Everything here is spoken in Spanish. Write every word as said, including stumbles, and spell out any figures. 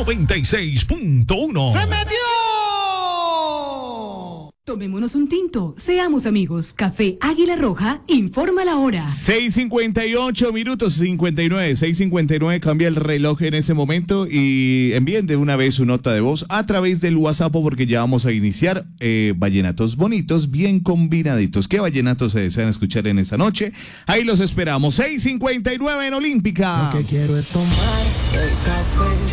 noventa y seis punto uno. ¡Se metió! Tomémonos un tinto, seamos amigos. Café Águila Roja, informa la hora. seis cincuenta y ocho minutos, cincuenta y nueve, seis cincuenta y nueve, cambia el reloj en ese momento y envíen de una vez su nota de voz a través del WhatsApp porque ya vamos a iniciar eh, vallenatos bonitos, bien combinaditos. ¿Qué vallenatos se desean escuchar en esta noche? Ahí los esperamos, seis cincuenta y nueve en Olímpica. Lo que quiero es tomar el café.